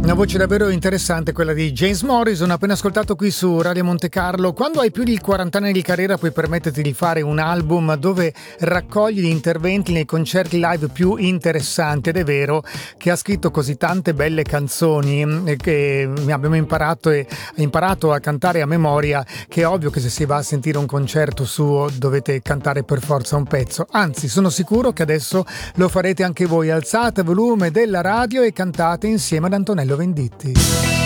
Una voce davvero interessante, quella di James Morrison, appena ascoltato qui su Radio Monte Carlo. Quando hai più di 40 anni di carriera puoi permetterti di fare un album dove raccogli gli interventi nei concerti live più interessanti, ed è vero che ha scritto così tante belle canzoni che abbiamo imparato a cantare a memoria, che è ovvio che se si va a sentire un concerto suo dovete cantare per forza un pezzo. Anzi, sono sicuro che adesso lo farete anche voi. Alzate il volume della radio e cantate insieme ad Antonello Venditti.